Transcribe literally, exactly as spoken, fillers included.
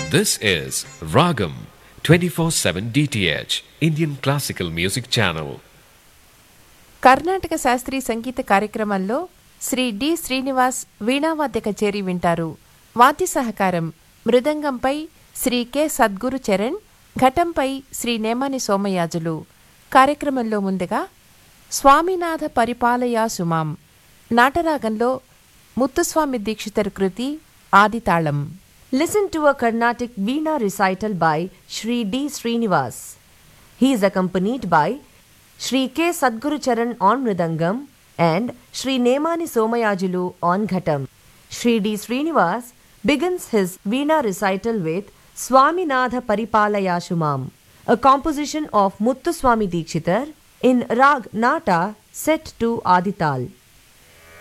This is Ragam twenty-four seven D T H Indian Classical Music Channel. Karnataka శాస్త్రీయ సంగీత కార్యక్రమంలో Shri D Srinivas వీణావాద్య కచేరీ వింటారు. వాద్య సహకారం మృదంగంపై శ్రీ కె సద్గురు చరణ్, ఘటంపై శ్రీ నేమాని సోమయాజులు. కార్యక్రమంలో ముందుగా స్వామినాథ పరిపాలయా సుమాం నాటరాగంలో ముత్తుస్వామి దీక్షితర్ కృతి ఆదితాళం. Listen to a Carnatic Veena recital by Shri D. Srinivas. He is accompanied by Shri K. Sadguru Charan on Mridangam and Shri Nemani Somayajulu on Ghatam. Shri D. Srinivas begins his Veena recital with Swaminatha Paripalaya Shumam, a composition of Muttuswami Dikshitar in Rag Nata set to Adital.